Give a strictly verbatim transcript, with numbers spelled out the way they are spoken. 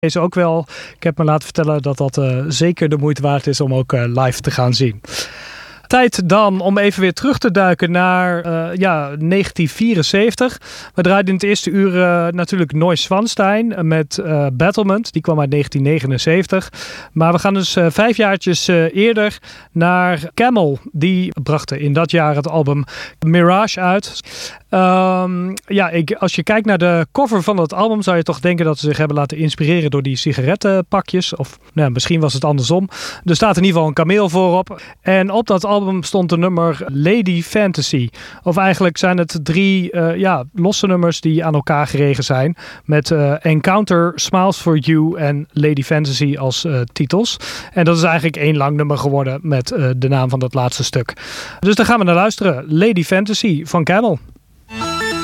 Is ook wel. Ik heb me laten vertellen dat dat uh, zeker de moeite waard is om ook uh, live te gaan zien. Tijd dan om even weer terug te duiken naar uh, ja, negentien vierenzeventig. We draaiden in het eerste uur uh, natuurlijk Neuschwanstein met uh, Battlement. Die kwam uit negentien negenenzeventig. Maar we gaan dus uh, vijf jaartjes uh, eerder naar Camel. Die brachten in dat jaar het album Mirage uit. Um, ja, ik, als je kijkt naar de cover van het album, zou je toch denken dat ze zich hebben laten inspireren door die sigarettenpakjes. Of nou, misschien was het andersom. Er staat in ieder geval een kameel voorop. En op dat album stond de nummer Lady Fantasy. Of eigenlijk zijn het drie uh, ja, losse nummers die aan elkaar geregen zijn. Met uh, Encounter, Smiles for You en Lady Fantasy als uh, titels. En dat is eigenlijk één lang nummer geworden met uh, de naam van dat laatste stuk. Dus daar gaan we naar luisteren. Lady Fantasy van Camel.